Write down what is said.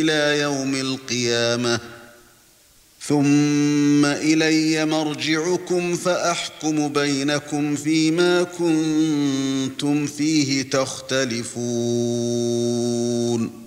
إلى يوم القيامة ثم إلي مرجعكم فأحكم بينكم فيما كنتم فيه تختلفون